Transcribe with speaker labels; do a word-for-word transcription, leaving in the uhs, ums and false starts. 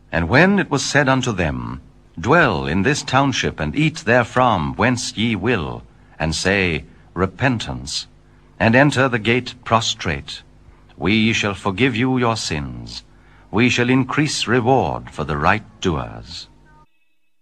Speaker 1: And when it was said unto them, Dwell in this township, and eat therefrom whence ye will, and say, Repentance, and enter the gate prostrate, we shall forgive you your sins, we shall increase reward for the right doers.